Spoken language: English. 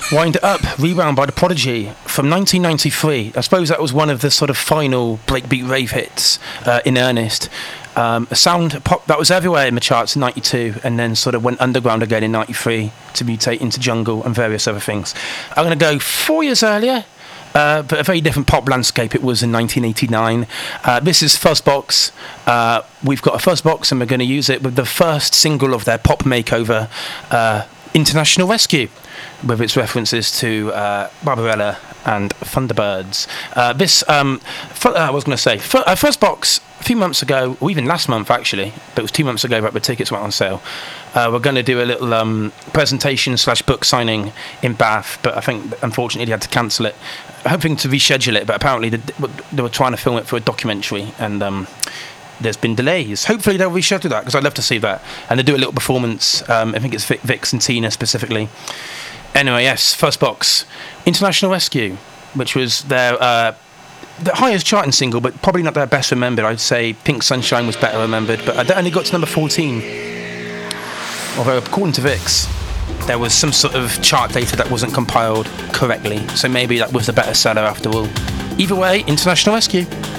Wind It Up, Rebound by The Prodigy from 1993. I suppose that was one of the sort of final breakbeat rave hits in earnest. A sound pop that was everywhere in the charts in 92 and then sort of went underground again in 93 to mutate into jungle and various other things. I'm going to go 4 years earlier, but a very different pop landscape it was in 1989. This is Fuzzbox. We've got a Fuzzbox and we're going to use it with the first single of their pop makeover, International Rescue, with its references to Barbarella and Thunderbirds. Fuzzbox, a few months ago, or even last month actually, but it was 2 months ago that the tickets went on sale. We're going to do a little presentation / book signing in Bath, but I think unfortunately they had to cancel it. Hoping to reschedule it, but apparently they were trying to film it for a documentary, and there's been delays. Hopefully they'll reschedule that, because I'd love to see that. And they do a little performance. I think it's Vix and Tina specifically. Anyway, yes, Fuzzbox, International Rescue, which was their the highest charting single, but probably not their best remembered. I'd say Pink Sunshine was better remembered, but that only got to number 14. Although, according to Vix, there was some sort of chart data that wasn't compiled correctly, so maybe that was the better seller after all. Either way, International Rescue.